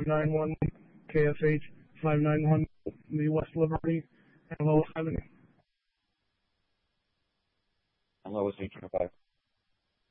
591 KSH 591 the West Liberty and Lois Avenue. And Lois 825.